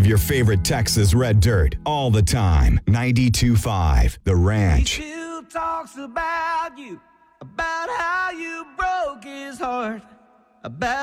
of your favorite Texas red dirt all the time. 92.5 The Ranch. He still talks about you, about how you broke his heart, about